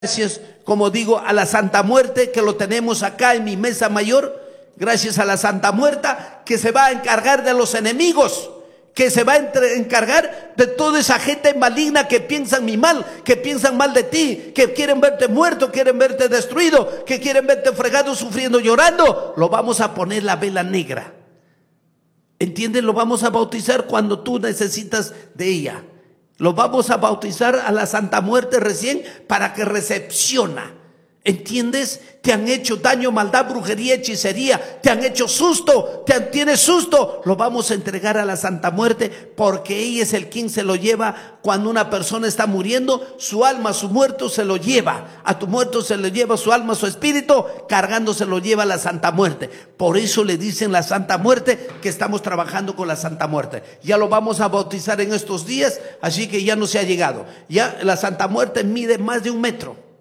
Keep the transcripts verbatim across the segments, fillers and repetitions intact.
Gracias, como digo, a la Santa Muerte que lo tenemos acá en mi mesa mayor. Gracias a la Santa Muerta que se va a encargar de los enemigos, que se va a encargar de toda esa gente maligna que piensan mi mal, que piensan mal de ti, que quieren verte muerto, quieren verte destruido, que quieren verte fregado, sufriendo, llorando. Lo vamos a poner la vela negra. ¿Entiendes? Lo vamos a bautizar cuando tú necesitas de ella. Lo vamos a bautizar a la Santa Muerte recién para que recepciona. ¿Entiendes? Te han hecho daño, maldad, brujería, hechicería. Te han hecho susto, te han, tienes susto. Lo vamos a entregar a la Santa Muerte porque ella es el quien se lo lleva cuando una persona está muriendo. Su alma, su muerto se lo lleva. A tu muerto se le lleva su alma, su espíritu. Cargando se lo lleva la Santa Muerte. Por eso le dicen la Santa Muerte que estamos trabajando con la Santa Muerte. Ya lo vamos a bautizar en estos días, así que ya no se ha llegado. Ya la Santa Muerte mide más de un metro.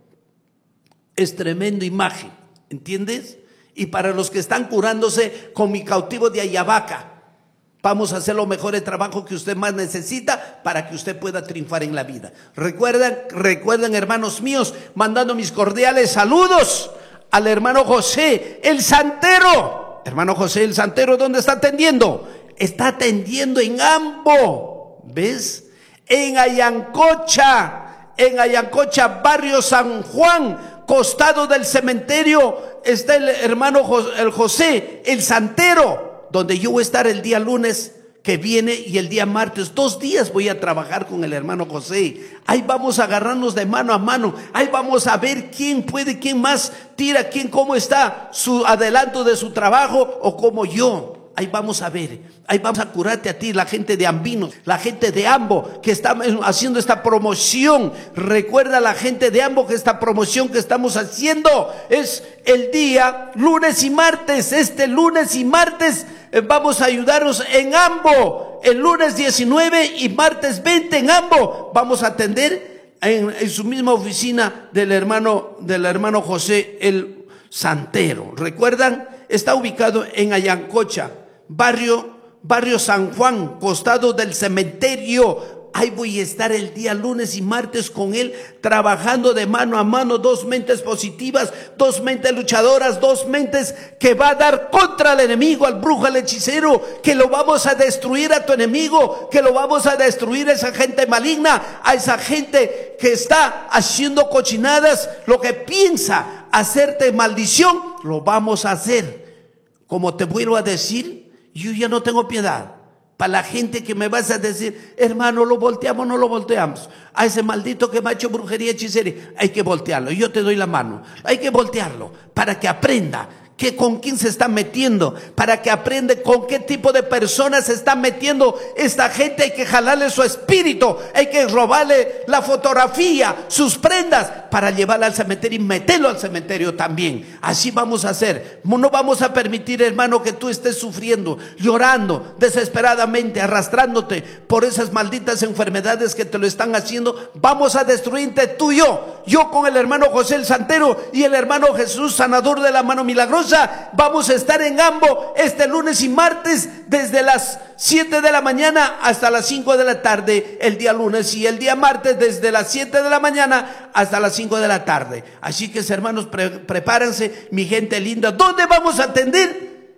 Es tremenda imagen, ¿entiendes? Y para los que están curándose con mi cautivo de Ayabaca, vamos a hacer los mejores trabajos que usted más necesita para que usted pueda triunfar en la vida. Recuerden, recuerden, hermanos míos, mandando mis cordiales saludos al hermano José el Santero. Hermano José el Santero, ¿dónde está atendiendo? Está atendiendo en Ambo, ¿ves? En Ayancocha, en Ayancocha, barrio San Juan, costado del cementerio, está el hermano el José, el Santero, donde yo voy a estar el día lunes que viene y el día martes. Dos días voy a trabajar con el hermano José. Ahí vamos a agarrarnos de mano a mano. Ahí vamos a ver quién puede, quién más tira, quién cómo está su adelanto de su trabajo o como yo. Ahí vamos a ver, ahí vamos a curarte a ti, la gente de Ambinos, la gente de Ambo que está haciendo esta promoción. Recuerda la gente de Ambo que esta promoción que estamos haciendo es el día lunes y martes. Este lunes y martes eh, vamos a ayudarnos en Ambo. El lunes diecinueve y martes veinte en Ambo vamos a atender en, en su misma oficina del hermano, del hermano José el Santero. ¿Recuerdan? Está ubicado en Ayancocha, barrio, barrio San Juan, costado del cementerio. Ahí voy a estar el día lunes y martes con él, trabajando de mano a mano, dos mentes positivas, dos mentes luchadoras, dos mentes que va a dar contra el enemigo, al brujo, al hechicero, que lo vamos a destruir a tu enemigo, que lo vamos a destruir a esa gente maligna, a esa gente que está haciendo cochinadas, lo que piensa hacerte maldición, lo vamos a hacer. Como te vuelvo a decir, yo ya no tengo piedad. Para la gente que me vas a decir, hermano, ¿lo volteamos o no lo volteamos? A ese maldito que me ha hecho brujería, hechicería, hay que voltearlo. Yo te doy la mano. Hay que voltearlo para que aprenda que con quién se está metiendo, para que aprenda con qué tipo de personas se está metiendo esta gente. Hay que jalarle su espíritu, hay que robarle la fotografía, sus prendas, para llevarla al cementerio y meterlo al cementerio también. Así vamos a hacer. No vamos a permitir, hermano, que tú estés sufriendo, llorando desesperadamente, arrastrándote por esas malditas enfermedades que te lo están haciendo. Vamos a destruirte tú y yo. Yo con el hermano José el Santero y el hermano Jesús, sanador de la mano milagrosa, vamos a estar en Ambo este lunes y martes desde las siete de la mañana hasta las cinco de la tarde el día lunes, y el día martes desde las siete de la mañana hasta las cinco de la tarde. Así que, hermanos, pre prepárense, mi gente linda. ¿Dónde vamos a atender?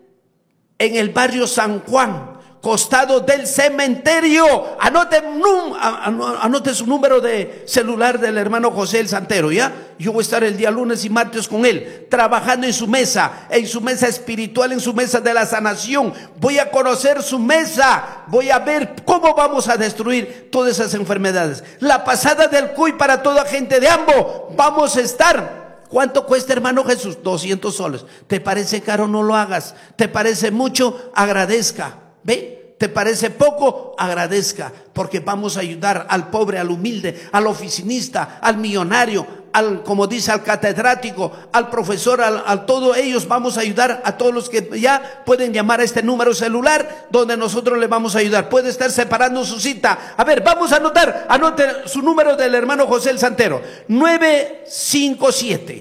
En el barrio San Juan, costado del cementerio. Anote, num, anote su número de celular del hermano José el Santero, ¿ya? Yo voy a estar el día lunes y martes con él, trabajando en su mesa, en su mesa espiritual, en su mesa de la sanación. Voy a conocer su mesa, voy a ver cómo vamos a destruir todas esas enfermedades. La pasada del Cuy para toda gente de Ambo, vamos a estar. ¿Cuánto cuesta, hermano Jesús? doscientos soles. ¿Te parece caro? No lo hagas. ¿Te parece mucho? Agradezca. ¿Ve? ¿Te parece poco? Agradezca, porque vamos a ayudar al pobre, al humilde, al oficinista, al millonario, al, como dice, al catedrático, al profesor, al, a todos ellos vamos a ayudar. A todos los que ya pueden llamar a este número celular donde nosotros le vamos a ayudar. Puede estar separando su cita. A ver, vamos a anotar, anote su número del hermano José el Santero: nueve cinco siete,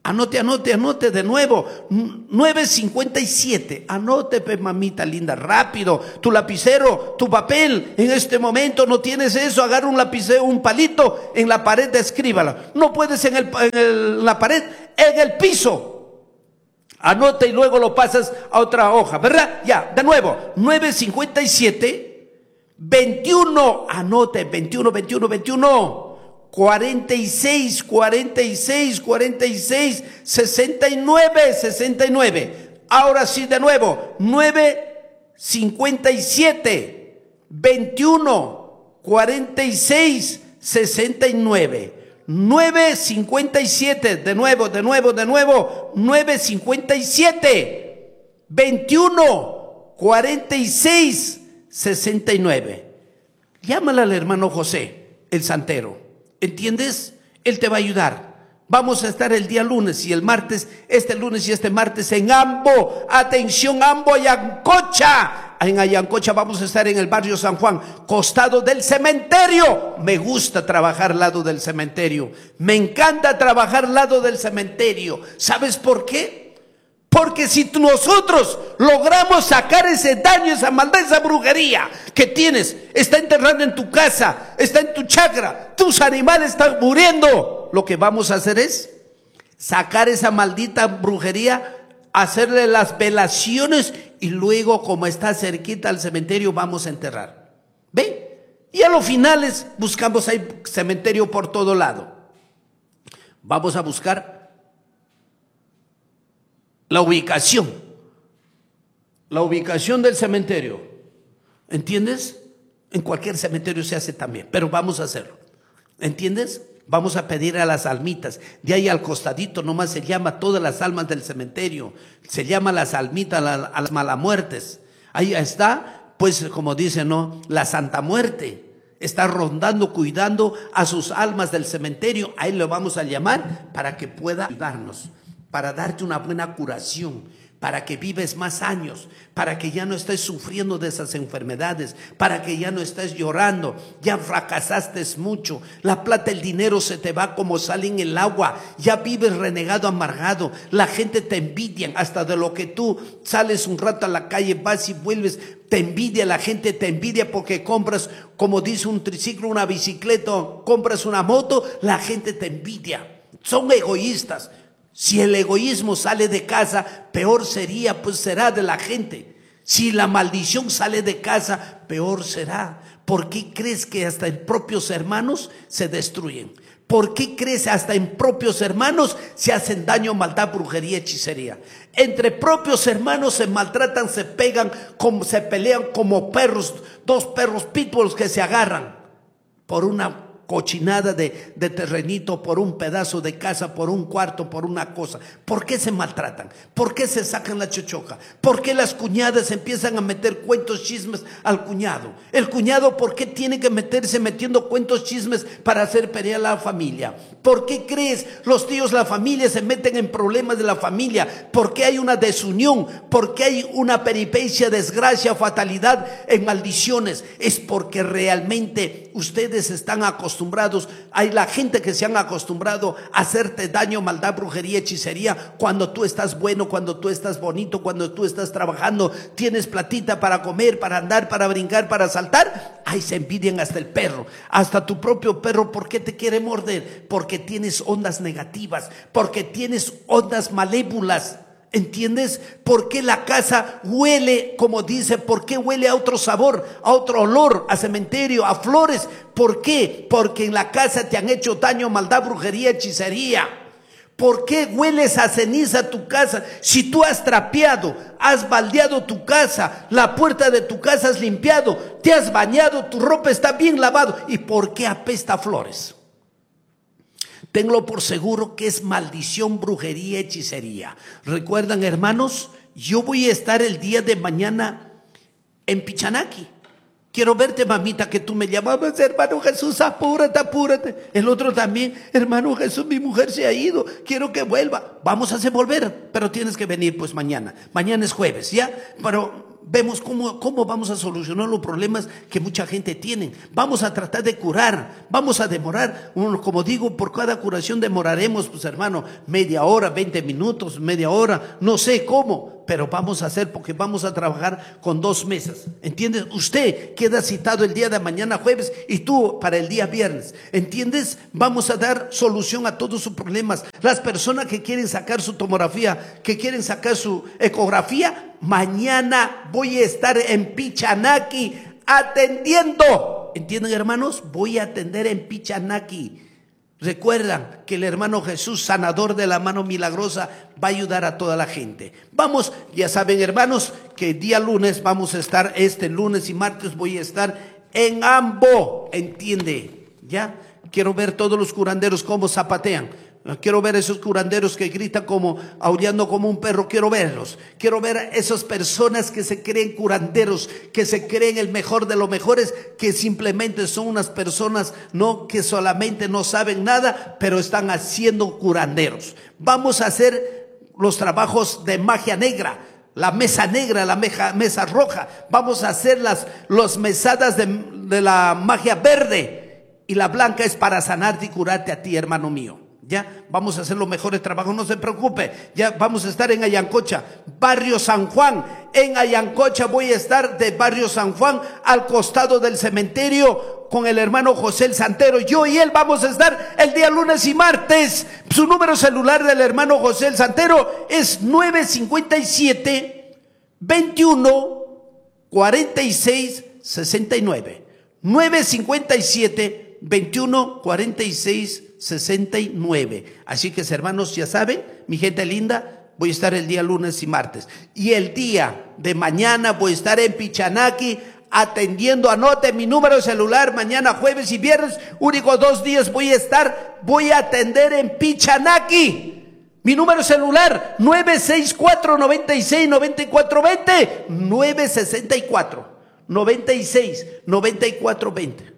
Anote, anote, anote de nuevo. nueve cincuenta y siete. Anote, pe, mamita linda, rápido. Tu lapicero, tu papel. En este momento no tienes eso. Agarra un lapicero, un palito, en la pared escríbala. No puedes en, el, en el, la pared, en el piso. Anote y luego lo pasas a otra hoja, ¿verdad? Ya, de nuevo. nueve cincuenta y siete. veintiuno. Anote, veintiuno, veintiuno, veintiuno. cuarenta y seis, cuarenta y seis, cuarenta y seis, sesenta y nueve, sesenta y nueve. Ahora sí de nuevo, nueve cincuenta y siete, veintiuno, cuarenta y seis, sesenta y nueve. nueve cincuenta y siete, de nuevo, de nuevo, de nuevo, nueve cincuenta y siete, veintiuno, cuarenta y seis, sesenta y nueve. Llámala al hermano José, el santero. ¿Entiendes? Él te va a ayudar. Vamos a estar el día lunes y el martes, este lunes y este martes en Ambo. Atención, Ambo, Ayancocha. En Ayancocha vamos a estar en el barrio San Juan, costado del cementerio. Me gusta trabajar al lado del cementerio. Me encanta trabajar al lado del cementerio. ¿Sabes por qué? Porque si nosotros logramos sacar ese daño, esa maldad, esa brujería que tienes, está enterrando en tu casa, está en tu chacra, tus animales están muriendo, lo que vamos a hacer es sacar esa maldita brujería, hacerle las velaciones y luego, como está cerquita al cementerio, vamos a enterrar. ¿Ve? Y a los finales buscamos ahí cementerio por todo lado. Vamos a buscar la ubicación, la ubicación del cementerio, ¿entiendes? En cualquier cementerio se hace también, pero vamos a hacerlo, ¿entiendes? Vamos a pedir a las almitas, de ahí al costadito nomás se llama todas las almas del cementerio, se llama las almitas a las malamuertes, ahí está, pues como dicen, ¿no? La Santa Muerte está rondando, cuidando a sus almas del cementerio, ahí lo vamos a llamar para que pueda ayudarnos, para darte una buena curación, para que vives más años, para que ya no estés sufriendo de esas enfermedades, para que ya no estés llorando, ya fracasaste mucho, la plata, el dinero se te va como sale en el agua, ya vives renegado, amargado, la gente te envidia, hasta de lo que tú sales un rato a la calle, vas y vuelves, te envidia, la gente te envidia porque compras, como dice un triciclo, una bicicleta, compras una moto, la gente te envidia, son egoístas. Si el egoísmo sale de casa, peor sería, pues será de la gente. Si la maldición sale de casa, peor será. ¿Por qué crees que hasta en propios hermanos se destruyen? ¿Por qué crees hasta en propios hermanos se hacen daño, maldad, brujería, hechicería? Entre propios hermanos se maltratan, se pegan, como, se pelean como perros, dos perros pitbulls que se agarran por una cochinada de, de terrenito, por un pedazo de casa, por un cuarto, por una cosa. ¿Por qué se maltratan? ¿Por qué se sacan la chochoca? ¿Por qué las cuñadas empiezan a meter cuentos, chismes al cuñado? El cuñado, ¿por qué tiene que meterse metiendo cuentos, chismes para hacer pelear a la familia? ¿Por qué crees los tíos, la familia se meten en problemas de la familia? ¿Por qué hay una desunión? ¿Por qué hay una peripecia, desgracia, fatalidad en maldiciones? Es porque realmente ustedes están acostumbrados. Hay la gente que se han acostumbrado a hacerte daño, maldad, brujería, hechicería, cuando tú estás bueno, cuando tú estás bonito, cuando tú estás trabajando, tienes platita para comer, para andar, para brincar, para saltar. Ahí se envidian hasta el perro, hasta tu propio perro. ¿Por qué te quiere morder? Porque tienes ondas negativas, porque tienes ondas malévolas. ¿Entiendes? ¿Por qué la casa huele, como dice, por qué huele a otro sabor, a otro olor, a cementerio, a flores? ¿Por qué? Porque en la casa te han hecho daño, maldad, brujería, hechicería. ¿Por qué hueles a ceniza tu casa? Si tú has trapeado, has baldeado tu casa, la puerta de tu casa has limpiado, te has bañado, tu ropa está bien lavado. ¿Y por qué apesta a flores? Tenlo por seguro que es maldición, brujería, hechicería. ¿Recuerdan, hermanos? Yo voy a estar el día de mañana en Pichanaki. Quiero verte, mamita, que tú me llamabas, hermano Jesús, apúrate, apúrate. El otro también, hermano Jesús, mi mujer se ha ido, quiero que vuelva. Vamos a hacer volver, pero tienes que venir pues mañana. Mañana es jueves, ¿ya? Pero vemos cómo, cómo vamos a solucionar los problemas que mucha gente tiene. Vamos a tratar de curar, vamos a demorar, como digo, por cada curación demoraremos, pues hermano, media hora, veinte minutos, media hora, no sé cómo, pero vamos a hacer porque vamos a trabajar con dos mesas, ¿entiendes? Usted queda citado el día de mañana jueves y tú para el día viernes, ¿entiendes? Vamos a dar solución a todos sus problemas. Las personas que quieren sacar su tomografía, que quieren sacar su ecografía, mañana voy a estar en Pichanaki atendiendo, ¿entienden, hermanos? Voy a atender en Pichanaki. Recuerdan que el hermano Jesús, sanador de la mano milagrosa, va a ayudar a toda la gente. Vamos, ya saben, hermanos, que el día lunes vamos a estar, este lunes y martes voy a estar en Ambo, ¿entiende? ¿Ya? Quiero ver todos los curanderos cómo zapatean. Quiero ver esos curanderos que gritan como, aullando como un perro. Quiero verlos. Quiero ver a esas personas que se creen curanderos, que se creen el mejor de los mejores, que simplemente son unas personas, no, que solamente no saben nada, pero están haciendo curanderos. Vamos a hacer los trabajos de magia negra, la mesa negra, la meja, mesa roja. Vamos a hacer las, las mesadas de, de la magia verde, y la blanca es para sanarte y curarte a ti, hermano mío. Ya vamos a hacer los mejores trabajos, no se preocupe. Ya vamos a estar en Ayancocha, Barrio San Juan. En Ayancocha voy a estar de Barrio San Juan al costado del cementerio con el hermano José el Santero. Yo y él vamos a estar el día lunes y martes. Su número celular del hermano José el Santero es nueve cinco siete, veintiuno, cuarenta y seis, sesenta y nueve. nueve cinco siete, veintiuno, cuarenta y seis, sesenta y nueve. Así que, hermanos, ya saben, mi gente linda, voy a estar el día lunes y martes. Y el día de mañana voy a estar en Pichanaki atendiendo. Anote mi número celular, mañana jueves y viernes, únicos dos días voy a estar, voy a atender en Pichanaki. Mi número celular, nueve seis cuatro, noventa y seis, noventa y cuatro, veinte, nueve sesenta y cuatro, noventa y seis, noventa y cuatro, veinte.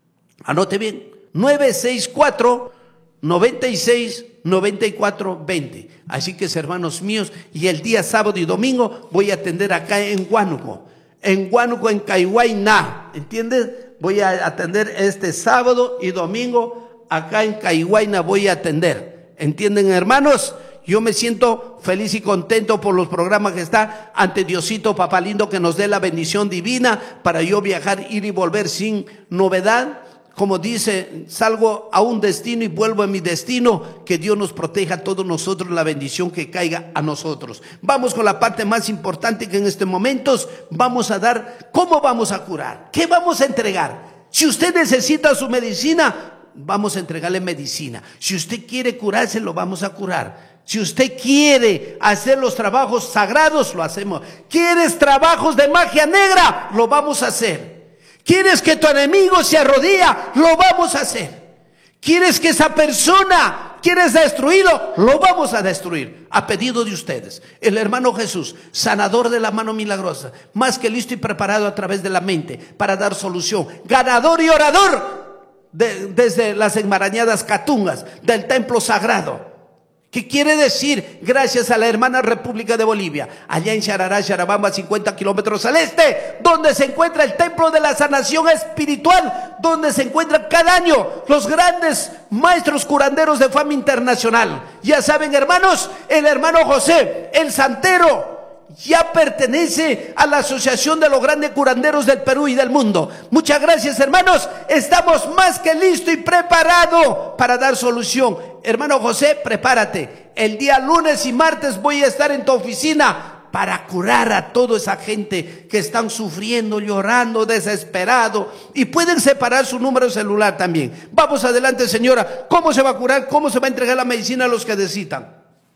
Anote bien, nueve seis cuatro, noventa y seis, noventa y cuatro, veinte. Así que, hermanos míos, y el día sábado y domingo voy a atender acá en Huánuco, en Huánuco, en Caihuayna, ¿entiendes? Voy a atender este sábado y domingo acá en Caihuayna, voy a atender, ¿entienden, hermanos? Yo me siento feliz y contento por los programas que está ante Diosito, papá lindo, que nos dé la bendición divina para yo viajar, ir y volver sin novedad. Como dice, salgo a un destino y vuelvo a mi destino. Que Dios nos proteja a todos nosotros, la bendición que caiga a nosotros. Vamos con la parte más importante, que en estos momentos vamos a dar. ¿Cómo vamos a curar? ¿Qué vamos a entregar? Si usted necesita su medicina, vamos a entregarle medicina. Si usted quiere curarse, lo vamos a curar. Si usted quiere hacer los trabajos sagrados, lo hacemos. ¿Quieres trabajos de magia negra? Lo vamos a hacer. ¿Quieres que tu enemigo se arrodilla? Lo vamos a hacer. ¿Quieres que esa persona, quieres destruirlo? Lo vamos a destruir, a pedido de ustedes. El hermano Jesús, sanador de la mano milagrosa, más que listo y preparado a través de la mente para dar solución, ganador y orador de, desde las enmarañadas catungas del templo sagrado. ¿Qué quiere decir? Gracias a la hermana República de Bolivia, allá en Charará, Charabamba, cincuenta kilómetros al este, donde se encuentra el templo de la sanación espiritual, donde se encuentran cada año los grandes maestros curanderos de fama internacional. Ya saben, hermanos, el hermano José el Santero ya pertenece a la Asociación de los Grandes Curanderos del Perú y del mundo. Muchas gracias, hermanos. Estamos más que listos y preparados para dar solución. Hermano José, prepárate. El día lunes y martes voy a estar en tu oficina para curar a toda esa gente que están sufriendo, llorando, desesperado. Y pueden separar su número celular también. Vamos adelante, señora. ¿Cómo se va a curar? ¿Cómo se va a entregar la medicina a los que necesitan?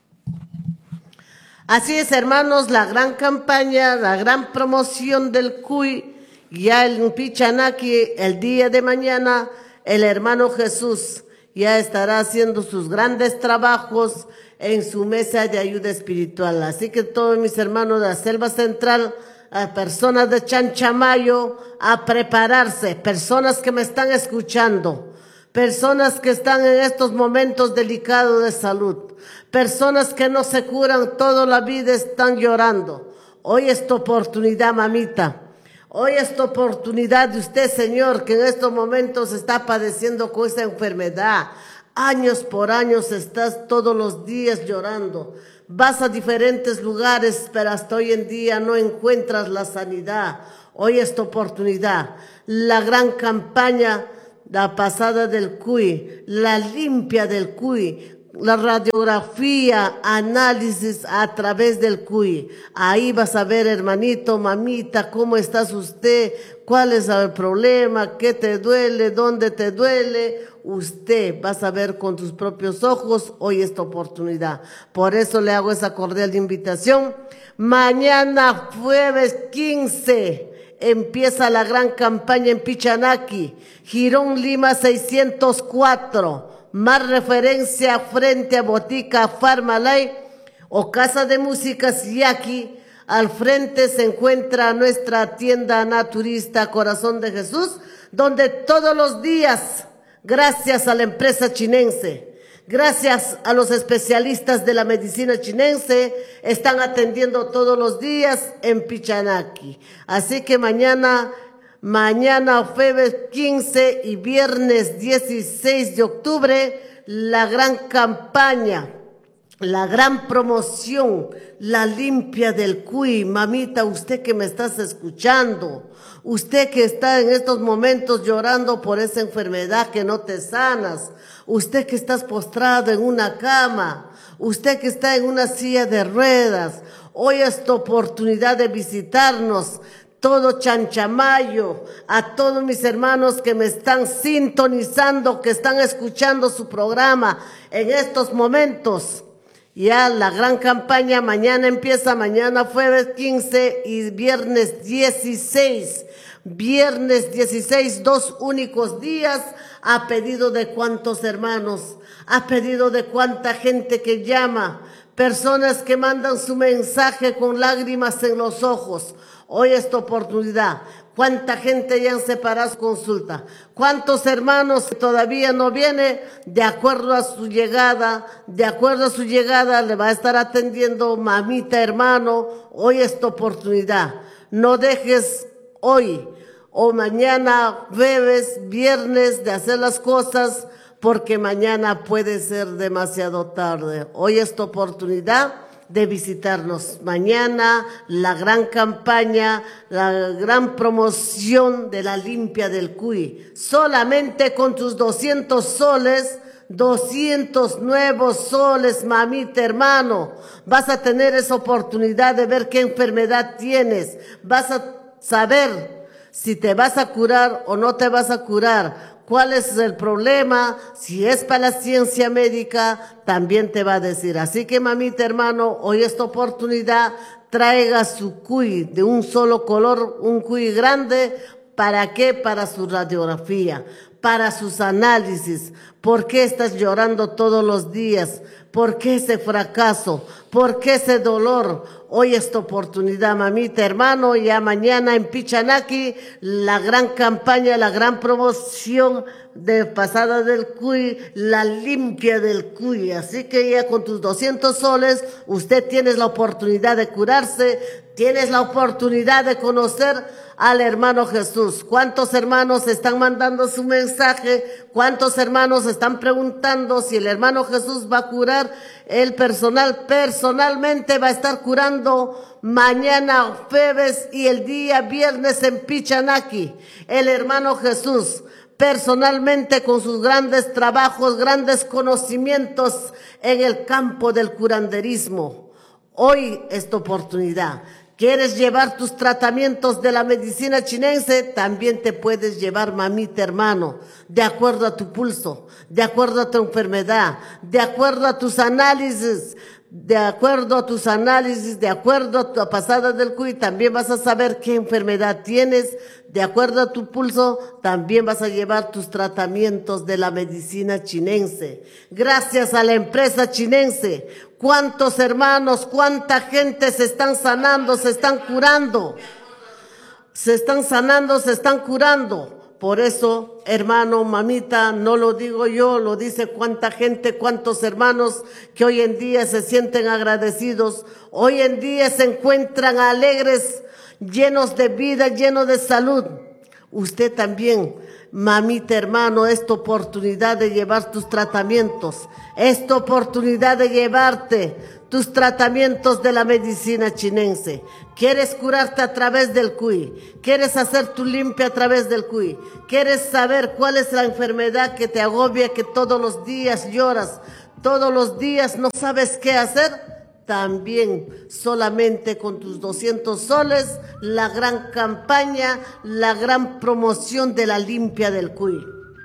Así es, hermanos, la gran campaña, la gran promoción del Cuy, ya en Pichanaki, el día de mañana, el hermano Jesús ya estará haciendo sus grandes trabajos en su mesa de ayuda espiritual. Así que todos mis hermanos de la Selva Central, a personas de Chanchamayo, a prepararse, personas que me están escuchando, personas que están en estos momentos delicados de salud, personas que no se curan, toda la vida están llorando. Hoy es tu oportunidad, mamita. Hoy es tu oportunidad de usted, Señor, que en estos momentos está padeciendo con esa enfermedad. Años por años estás todos los días llorando. Vas a diferentes lugares, pero hasta hoy en día no encuentras la sanidad. Hoy es tu oportunidad. La gran campaña, la pasada del Cuy, la limpia del Cuy, la radiografía, análisis a través del Cuy. Ahí vas a ver, hermanito, mamita, cómo estás usted, cuál es el problema, qué te duele, dónde te duele. Usted vas a ver con tus propios ojos. Hoy es tu oportunidad. Por eso le hago esa cordial invitación. Mañana, jueves quince, empieza la gran campaña en Pichanaki, Girón Lima seiscientos cuatro. Más referencia frente a Botica Farmalay o Casa de Música Siaki. Al frente se encuentra nuestra tienda naturista Corazón de Jesús, donde todos los días, gracias a la empresa chinense, gracias a los especialistas de la medicina chinense, están atendiendo todos los días en Pichanaki. Así que mañana... Mañana, jueves quince y viernes dieciséis de octubre, la gran campaña, la gran promoción, la limpia del Cuy. Mamita, usted que me estás escuchando, usted que está en estos momentos llorando por esa enfermedad que no te sanas, usted que estás postrado en una cama, usted que está en una silla de ruedas, hoy es tu oportunidad de visitarnos. Todo Chanchamayo, a todos mis hermanos que me están sintonizando, que están escuchando su programa en estos momentos. Ya la gran campaña mañana empieza, mañana jueves quince y viernes dieciséis. Viernes dieciséis, dos únicos días, a pedido de cuántos hermanos, a pedido de cuánta gente que llama, personas que mandan su mensaje con lágrimas en los ojos. Hoy es tu oportunidad. ¿Cuánta gente ya han separado su consulta? ¿Cuántos hermanos todavía no viene? De acuerdo a su llegada, de acuerdo a su llegada le va a estar atendiendo mamita, hermano. Hoy es tu oportunidad. No dejes hoy o mañana, jueves, viernes, de hacer las cosas, porque mañana puede ser demasiado tarde. Hoy es tu oportunidad de visitarnos. Mañana la gran campaña, la gran promoción de la limpia del Cuy. Solamente con tus doscientos soles, doscientos nuevos soles, mamita, hermano, vas a tener esa oportunidad de ver qué enfermedad tienes. Vas a saber si te vas a curar o no te vas a curar. ¿Cuál es el problema? Si es para la ciencia médica, también te va a decir. Así que, mamita, hermano, hoy esta oportunidad, traiga su Cuy de un solo color, un Cuy grande. ¿Para qué? Para su radiografía, para sus análisis. ¿Por qué estás llorando todos los días? ¿Por qué ese fracaso? ¿Por qué ese dolor? Hoy es tu oportunidad, mamita, hermano. Ya mañana en Pichanaki, la gran campaña, la gran promoción de pasada del Cuy, la limpia del Cuy. Así que ya con tus doscientos soles, usted tiene la oportunidad de curarse, tienes la oportunidad de conocer al hermano Jesús. ¿Cuántos hermanos están mandando su mensaje? ¿Cuántos hermanos están preguntando si el hermano Jesús va a curar? El personal, personalmente va a estar curando mañana jueves y el día viernes en Pichanaki. El hermano Jesús, personalmente con sus grandes trabajos, grandes conocimientos en el campo del curanderismo. Hoy es tu oportunidad. ¿Quieres llevar tus tratamientos de la medicina chinense? También te puedes llevar, mamita, hermano, de acuerdo a tu pulso, de acuerdo a tu enfermedad, de acuerdo a tus análisis, de acuerdo a tus análisis, de acuerdo a tu pasada del Cuy, también vas a saber qué enfermedad tienes. De acuerdo a tu pulso, también vas a llevar tus tratamientos de la medicina chinense. Gracias a la empresa chinense, ¿cuántos hermanos, cuánta gente se están sanando, se están curando? Se están sanando, se están curando. Por eso, hermano, mamita, no lo digo yo, lo dice cuánta gente, cuántos hermanos que hoy en día se sienten agradecidos, hoy en día se encuentran alegres, llenos de vida, llenos de salud. Usted también, mamita, hermano, esta oportunidad de llevar tus tratamientos, esta oportunidad de llevarte tus tratamientos de la medicina chinense. ¿Quieres curarte a través del cuy? ¿Quieres hacer tu limpia a través del cuy? ¿Quieres saber cuál es la enfermedad que te agobia, que todos los días lloras, todos los días no sabes qué hacer? También solamente con tus doscientos soles, la gran campaña, la gran promoción de la limpia del cuy.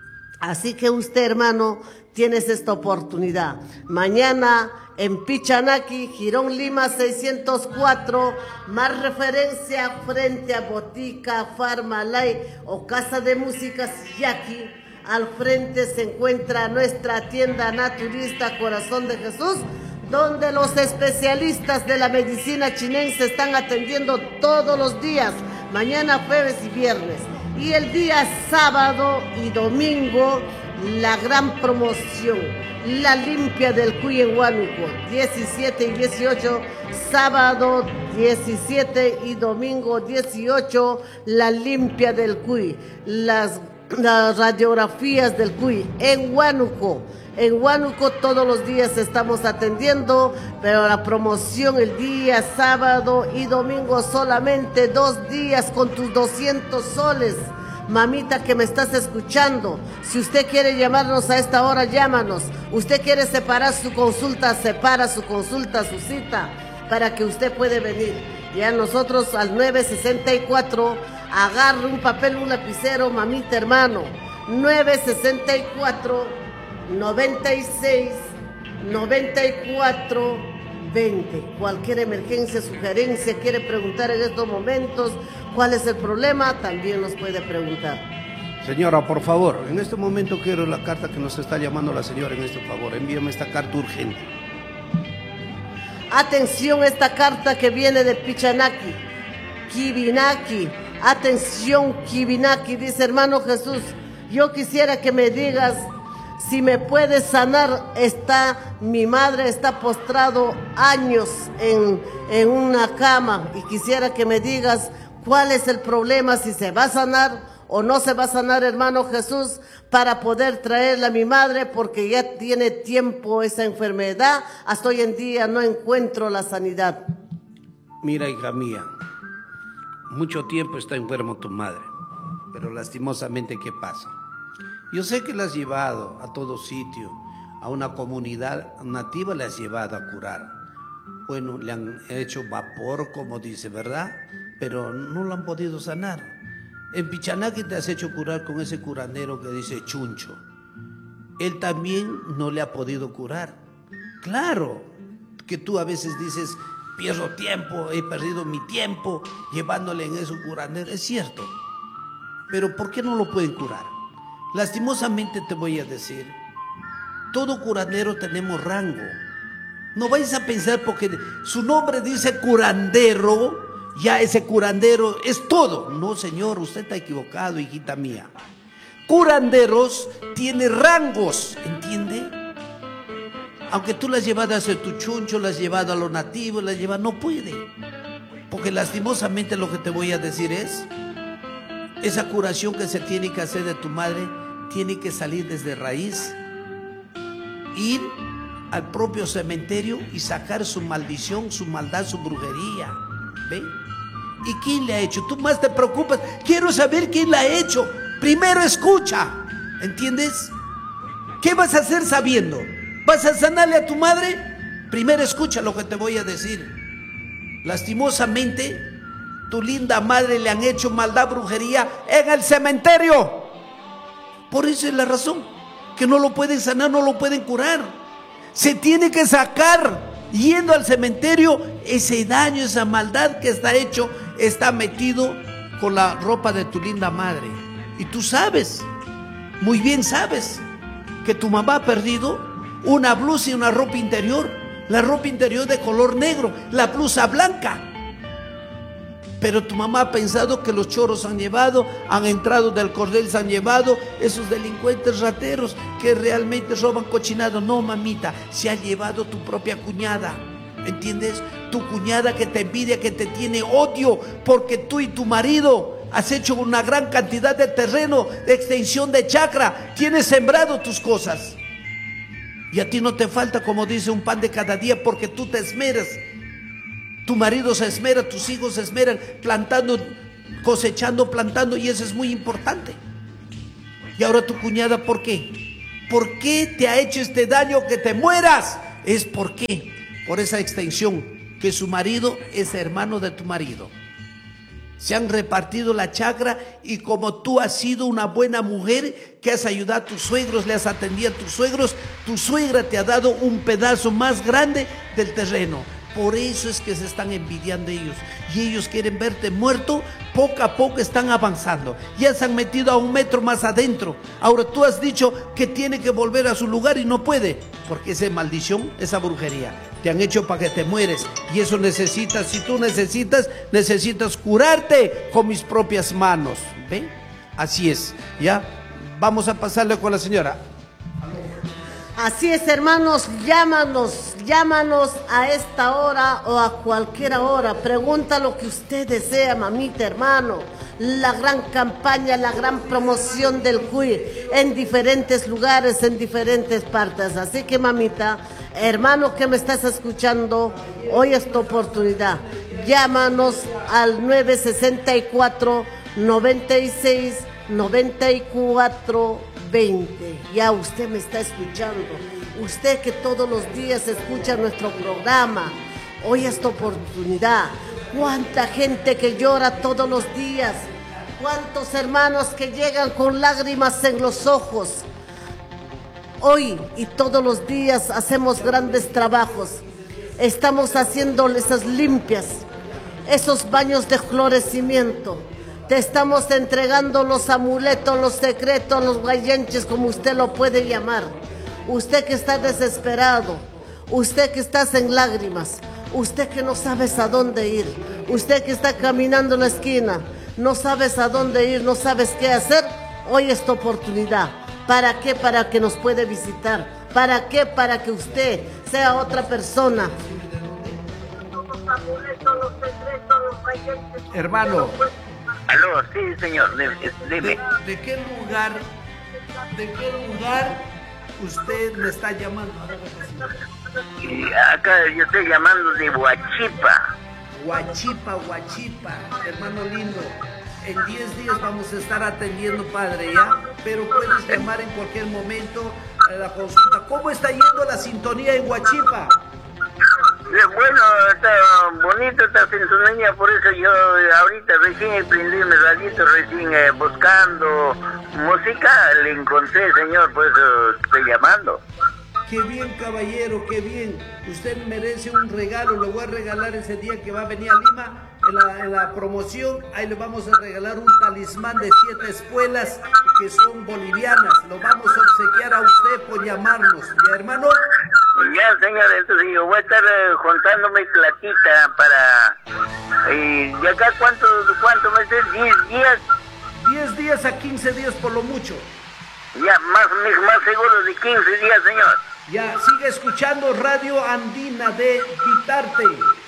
Así que usted, hermano, tienes esta oportunidad. Mañana en Pichanaki, Girón Lima seiscientos cuatro, más referencia frente a Botica Farmalay o Casa de Músicas Yaqui. Al frente se encuentra nuestra tienda naturista Corazón de Jesús, donde los especialistas de la medicina chinense están atendiendo todos los días, mañana, jueves y viernes. Y el día sábado y domingo, la gran promoción, la limpia del cuy en Huánuco, diecisiete y dieciocho, sábado diecisiete y domingo dieciocho, la limpia del cuy, las, las radiografías del cuy en Huánuco. En Huánuco todos los días estamos atendiendo, pero la promoción el día sábado y domingo solamente dos días con tus doscientos soles. Mamita que me estás escuchando, si usted quiere llamarnos a esta hora, llámanos. Usted quiere separar su consulta, separa su consulta, su cita, para que usted pueda venir. Ya nosotros al nueve sesenta y cuatro, agarre un papel, un lapicero, mamita, hermano. nueve sesenta y cuatro, noventa y seis, noventa y cuatro, veinte. Cualquier emergencia, sugerencia, quiere preguntar en estos momentos cuál es el problema, también nos puede preguntar. Señora, por favor, en este momento quiero la carta que nos está llamando la señora en este favor. Envíame esta carta urgente. Atención, esta carta que viene de Pichanaki, Kibinaki. Atención, Kibinaki, dice: hermano Jesús, yo quisiera que me digas si me puedes sanar. Está, mi madre está postrado años en, en una cama y quisiera que me digas cuál es el problema, si se va a sanar o no se va a sanar, hermano Jesús, para poder traerla a mi madre, porque ya tiene tiempo esa enfermedad, hasta hoy en día no encuentro la sanidad. Mira, hija mía, mucho tiempo está enfermo tu madre, pero lastimosamente, ¿qué pasa? Yo sé que la has llevado a todo sitio, a una comunidad nativa la has llevado a curar. Bueno, le han hecho vapor, como dice, ¿verdad? Pero no lo han podido sanar. En Pichanaki te has hecho curar con ese curandero que dice Chuncho. Él también no le ha podido curar. Claro, que tú a veces dices, pierdo tiempo, he perdido mi tiempo llevándole en eso curandero. Es cierto, pero ¿por qué no lo pueden curar? Lastimosamente te voy a decir, todo curandero tenemos rango. No vais a pensar porque su nombre dice curandero, ya ese curandero es todo. No, señor, usted está equivocado, hijita mía. Curanderos tiene rangos, ¿entiende? Aunque tú las has llevado a hacer tu chuncho, las has llevado a lo nativo, las has llevado, no puede. Porque lastimosamente lo que te voy a decir es, esa curación que se tiene que hacer de tu madre tiene que salir desde raíz, ir al propio cementerio y sacar su maldición, su maldad, su brujería. ¿Ve? ¿Y quién le ha hecho? Tú más te preocupas. Quiero saber quién la ha hecho. Primero escucha. ¿Entiendes? ¿Qué vas a hacer sabiendo? ¿Vas a sanarle a tu madre? Primero escucha lo que te voy a decir. Lastimosamente, tu linda madre le han hecho maldad, brujería en el cementerio. Por eso es la razón que no lo pueden sanar, no lo pueden curar. Se tiene que sacar yendo al cementerio ese daño, esa maldad que está hecho, está metido con la ropa de tu linda madre. Y tú sabes, muy bien sabes, que tu mamá ha perdido una blusa y una ropa interior. La ropa interior de color negro, la blusa blanca. Pero tu mamá ha pensado que los choros han llevado, han entrado del cordel, se han llevado esos delincuentes rateros que realmente roban cochinado. No, mamita, se ha llevado tu propia cuñada, ¿entiendes? Tu cuñada que te envidia, que te tiene odio, porque tú y tu marido has hecho una gran cantidad de terreno, de extensión de chacra, tienes sembrado tus cosas. Y a ti no te falta, como dice, un pan de cada día, porque tú te esmeras. Tu marido se esmera, tus hijos se esmeran plantando, cosechando, plantando, y eso es muy importante. Y ahora tu cuñada, ¿por qué? ¿Por qué te ha hecho este daño que te mueras? Es por qué, por esa extensión, que su marido es hermano de tu marido. Se han repartido la chacra, y como tú has sido una buena mujer que has ayudado a tus suegros, le has atendido a tus suegros, tu suegra te ha dado un pedazo más grande del terreno. Por eso es que se están envidiando ellos, y ellos quieren verte muerto. Poco a poco están avanzando, ya se han metido a un metro más adentro. Ahora tú has dicho que tiene que volver a su lugar y no puede, porque esa maldición, esa brujería, te han hecho para que te mueres. Y eso necesitas, si tú necesitas, necesitas curarte con mis propias manos. ¿Ven? Así es, ya. Vamos a pasarle con la señora. Así es, hermanos, llámanos, llámanos a esta hora o a cualquier hora. Pregunta lo que usted desea, mamita, hermano. La gran campaña, la gran promoción del cuy en diferentes lugares, en diferentes partes. Así que, mamita, hermano que me estás escuchando, hoy es tu oportunidad. Llámanos al nueve sesenta y cuatro, noventa y seis, noventa y cuatro veinte. Ya usted me está escuchando, usted que todos los días escucha nuestro programa, hoy es tu oportunidad. Cuánta gente que llora todos los días, cuántos hermanos que llegan con lágrimas en los ojos. Hoy y todos los días hacemos grandes trabajos, estamos haciendo esas limpias, esos baños de florecimiento. Te estamos entregando los amuletos, los secretos, los guayenches, como usted lo puede llamar. Usted que está desesperado, usted que está en lágrimas, usted que no sabes a dónde ir, usted que está caminando en la esquina, no sabes a dónde ir, no sabes qué hacer, hoy es tu oportunidad. ¿Para qué? Para que nos puede visitar. ¿Para qué? Para que usted sea otra persona. Hermano. Aló, sí, señor, dime. ¿De, de qué lugar, de qué lugar usted me está llamando? Y acá yo estoy llamando de Huachipa. Huachipa, Huachipa, hermano lindo. En diez días vamos a estar atendiendo, padre, ¿ya? Pero puedes llamar en cualquier momento a la consulta. ¿Cómo está yendo la sintonía en Huachipa? Bueno, está bonito esta sintonía, por eso yo ahorita recién prendí mi radito, recién eh, buscando música, le encontré, señor, por eso estoy llamando. Qué bien, caballero, qué bien. Usted merece un regalo, le voy a regalar ese día que va a venir a Lima, en la, en la promoción, ahí le vamos a regalar un talismán de siete espuelas que son bolivianas. Lo vamos a obsequiar a usted por llamarnos, ¿ya, hermano? Ya, señor, entonces yo voy a estar eh, juntándome platita para... ¿Y de acá cuánto, cuánto me dice? ¿diez días? diez días a quince días por lo mucho. Ya, más, más seguro de quince días, señor. Ya, sigue escuchando Radio Andina de Vitarte.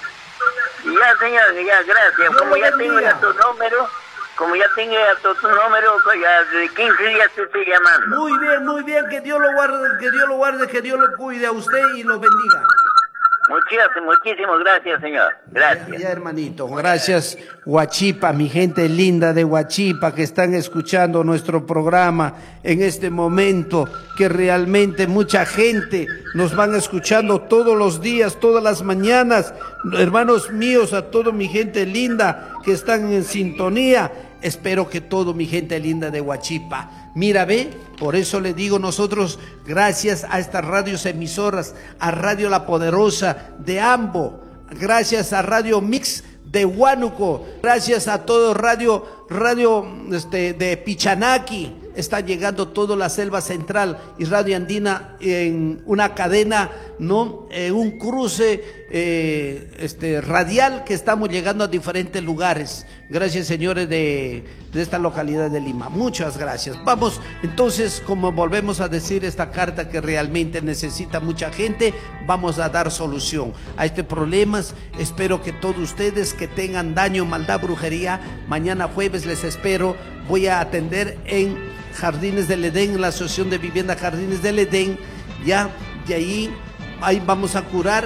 Ya, señor, ya, gracias. Como ya tengo ya tu número, como ya tengo ya tu, tu número, ya de quince días te estoy llamando. Muy bien, muy bien, que Dios lo guarde, que Dios lo guarde, que Dios lo cuide a usted y lo bendiga. Muchísimas, muchísimas gracias, señor. Gracias. Ya, ya, hermanito, gracias, Huachipa, mi gente linda de Huachipa que están escuchando nuestro programa en este momento, que realmente mucha gente nos van escuchando todos los días, todas las mañanas. Hermanos míos, a toda mi gente linda que están en sintonía, espero que todo mi gente linda de Huachipa. Mira, ve, por eso le digo nosotros, gracias a estas radios emisoras, a Radio La Poderosa de Ambo, gracias a Radio Mix de Huánuco, gracias a todo Radio, radio este, de Pichanaki, está llegando toda la selva central y Radio Andina en una cadena, ¿no? Eh, un cruce eh, este, radial que estamos llegando a diferentes lugares. Gracias, señores de, de esta localidad de Lima. Muchas gracias. Vamos, entonces, como volvemos a decir, esta carta que realmente necesita mucha gente, vamos a dar solución a este problema. Espero que todos ustedes que tengan daño, maldad, brujería, mañana jueves les espero. Voy a atender en Jardines del Edén, en la Asociación de Vivienda Jardines del Edén. Ya, de ahí, ahí vamos a curar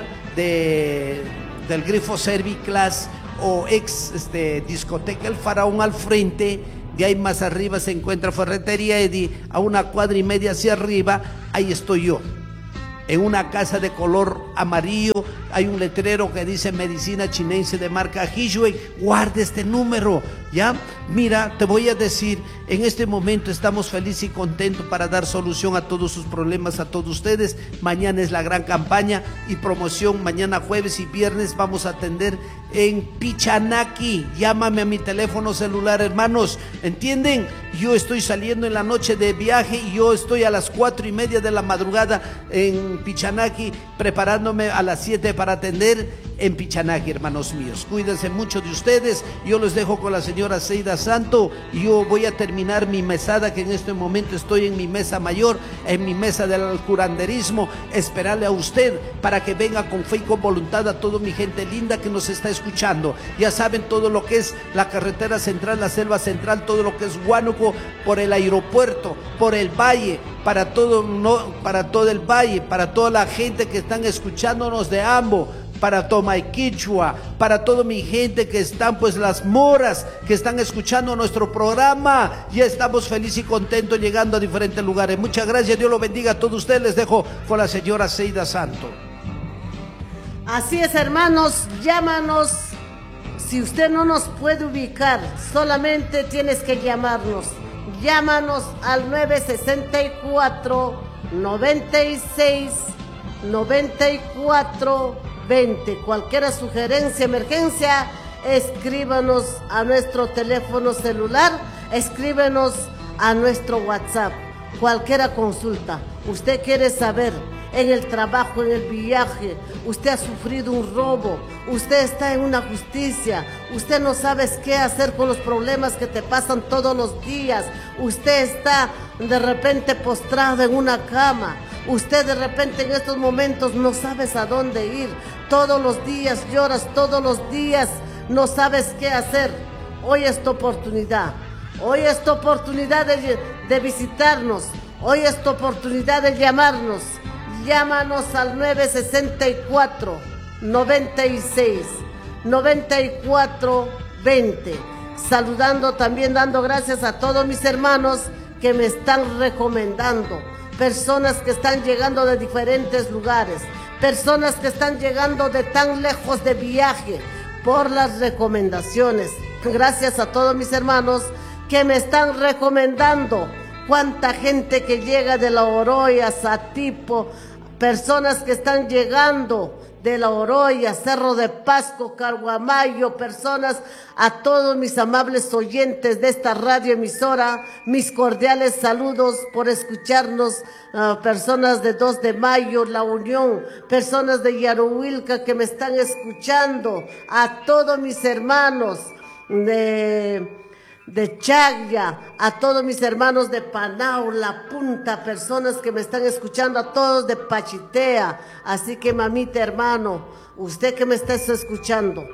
de, del grifo cerviclas o ex este, discoteca El Faraón al frente. De ahí más arriba se encuentra Ferretería Eddie, a una cuadra y media hacia arriba, ahí estoy yo. En una casa de color amarillo hay un letrero que dice medicina chinense de marca Hijue. Guarde este número, ¿ya? Mira, te voy a decir, en este momento estamos felices y contentos para dar solución a todos sus problemas, a todos ustedes. Mañana es la gran campaña y promoción. Mañana jueves y viernes vamos a atender en Pichanaki. Llámame a mi teléfono celular, hermanos, ¿entienden? Yo estoy saliendo en la noche de viaje y yo estoy a las cuatro y media de la madrugada en Pichanaki, preparándome a las siete para atender en Pichanaki, hermanos míos. Cuídense mucho de ustedes. Yo los dejo con la señora Seida Santo y yo voy a terminar mi mesada, que en este momento estoy en mi mesa mayor, en mi mesa del curanderismo, esperarle a usted para que venga con fe y con voluntad a toda mi gente linda que nos está escuchando. Ya saben todo lo que es la carretera central, la selva central, todo lo que es Huánuco, por el aeropuerto, por el valle, para todo, no, para todo el valle, para toda la gente que están escuchándonos de Ambo, para Tomaiquichua, para toda mi gente que están, pues las moras que están escuchando nuestro programa. Ya estamos felices y contentos llegando a diferentes lugares. Muchas gracias, Dios los bendiga a todos ustedes. Les dejo con la señora Seida Santo. Así es, hermanos, llámanos. Si usted no nos puede ubicar, solamente tienes que llamarnos. Llámanos al nueve sesenta y cuatro, noventa y seis, noventa y cuatro, veinte. Cualquier sugerencia, emergencia, escríbanos a nuestro teléfono celular, escríbenos a nuestro WhatsApp. Cualquier consulta, usted quiere saber, en el trabajo, en el viaje, usted ha sufrido un robo, usted está en una justicia, usted no sabe qué hacer con los problemas que te pasan todos los días, usted está de repente postrado en una cama, usted de repente en estos momentos no sabes a dónde ir, todos los días lloras, todos los días no sabes qué hacer. Hoy es tu oportunidad, hoy es tu oportunidad de, de visitarnos, hoy es tu oportunidad de llamarnos. Llámanos al nueve sesenta y cuatro, noventa y seis, noventa y cuatro, veinte. Saludando también, dando gracias a todos mis hermanos que me están recomendando. Personas que están llegando de diferentes lugares. Personas que están llegando de tan lejos de viaje por las recomendaciones. Gracias a todos mis hermanos que me están recomendando. Cuánta gente que llega de La Oroya, Satipo, personas que están llegando de La Oroya, Cerro de Pasco, Carguamayo, personas, a todos mis amables oyentes de esta radio emisora, mis cordiales saludos por escucharnos, uh, personas de dos de mayo, La Unión, personas de Yaruhuilca que me están escuchando, a todos mis hermanos de... de Chagya, a todos mis hermanos de Panau, La Punta, personas que me están escuchando, a todos de Pachitea. Así que, mamita, hermano, usted que me está escuchando,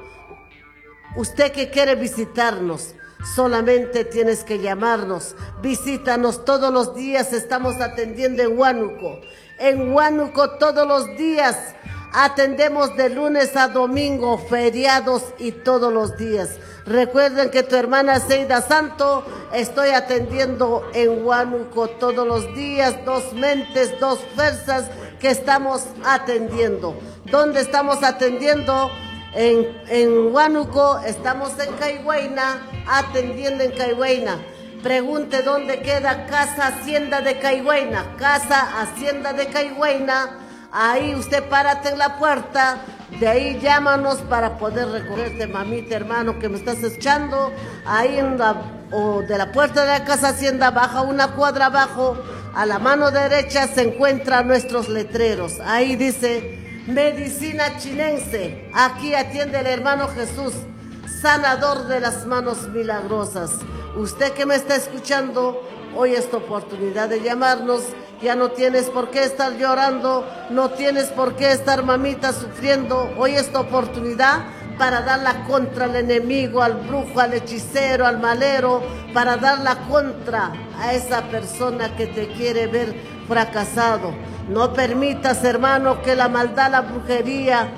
usted que quiere visitarnos, solamente tienes que llamarnos. Visítanos todos los días, estamos atendiendo en Huánuco. En Huánuco todos los días atendemos de lunes a domingo, feriados y todos los días. Recuerden que tu hermana Seida Santo estoy atendiendo en Huánuco todos los días, dos mentes, dos fuerzas que estamos atendiendo. ¿Dónde estamos atendiendo? En, en Huánuco, estamos en Caigüeyna, atendiendo en Caigüeyna. Pregunte dónde queda Casa Hacienda de Caigüeyna. Casa Hacienda de Caigüeyna. Ahí usted párate en la puerta, de ahí llámanos para poder recogerte, mamita, hermano, que me estás escuchando. Ahí en la o de la puerta de la Casa Hacienda, baja una cuadra abajo, a la mano derecha se encuentran nuestros letreros. Ahí dice, medicina chinense, aquí atiende el hermano Jesús, sanador de las manos milagrosas. Usted que me está escuchando, hoy es tu oportunidad de llamarnos. Ya no tienes por qué estar llorando, no tienes por qué estar, mamita, sufriendo. Hoy es tu oportunidad para dar la contra al enemigo, al brujo, al hechicero, al malero, para dar la contra a esa persona que te quiere ver fracasado. No permitas, hermano, que la maldad, la brujería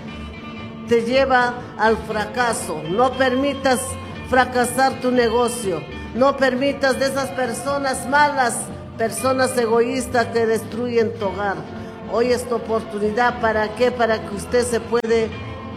te lleva al fracaso. No permitas fracasar tu negocio. No permitas de esas personas malas, personas egoístas que destruyen tu hogar. Hoy es tu oportunidad. ¿Para qué? Para que usted se puede,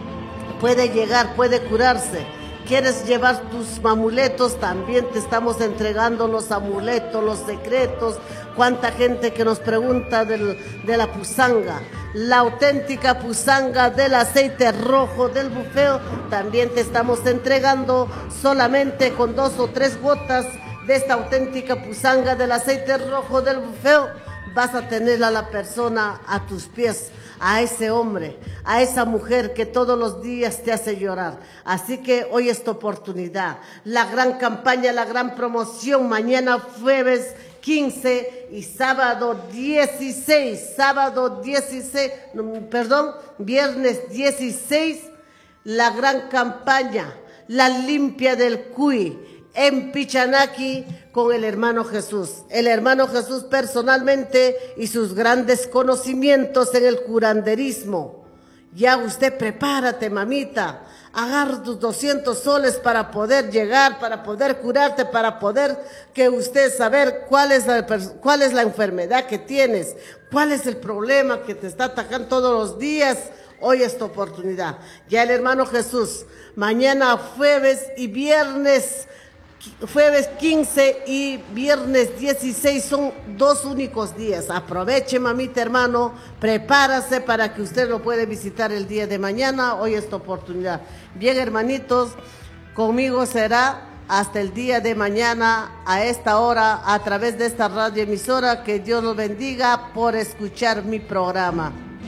puede llegar, puede curarse. ¿Quieres llevar tus amuletos? También te estamos entregando los amuletos, los secretos. Cuánta gente que nos pregunta del, de la pusanga, la auténtica pusanga del aceite rojo del bufeo. También te estamos entregando solamente con dos o tres gotas de esta auténtica pusanga del aceite rojo del bufeo. Vas a tener a la persona a tus pies, a ese hombre, a esa mujer que todos los días te hace llorar. Así que hoy es tu oportunidad. La gran campaña, la gran promoción, mañana jueves quince y sábado dieciséis, sábado dieciséis, perdón, viernes dieciséis, la gran campaña, la limpia del cuy en Pichanaki con el hermano Jesús. El hermano Jesús personalmente y sus grandes conocimientos en el curanderismo. Ya usted prepárate, mamita. Agarra tus doscientos soles para poder llegar, para poder curarte, para poder que usted saber cuál es la, cuál es la enfermedad que tienes, cuál es el problema que te está atacando todos los días. Hoy es tu oportunidad. Ya el hermano Jesús, mañana jueves y viernes, jueves quince y viernes dieciséis son dos únicos días. Aproveche, mamita, hermano, prepárase para que usted lo puede visitar el día de mañana. Hoy es tu oportunidad. Bien, hermanitos, conmigo será hasta el día de mañana a esta hora a través de esta radioemisora. Que Dios los bendiga por escuchar mi programa.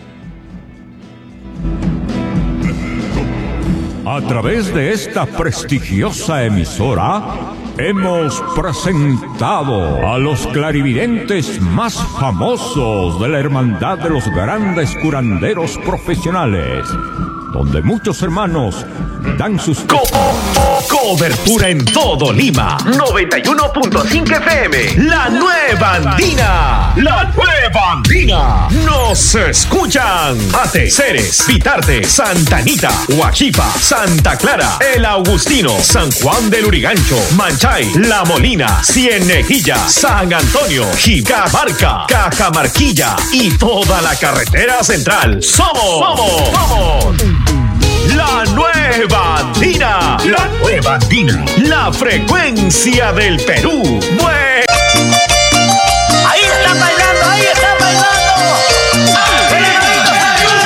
A través de esta prestigiosa emisora, hemos presentado a los clarividentes más famosos de la Hermandad de los Grandes Curanderos Profesionales, donde muchos hermanos dan sus... Co cobertura en todo Lima. noventa y uno punto cinco F M. La Nueva Andina. La Nueva Andina. Nos escuchan Ate, Ceres, Vitarte, Santa Anita, Huachipa, Santa Clara, El Augustino, San Juan del Urigancho, Manchay, La Molina, Cienejilla, San Antonio, Jicabarca, Cajamarquilla y toda la carretera central. Somos, somos, somos La Nueva Andina. La Nueva Andina. La frecuencia del Perú. Bueno.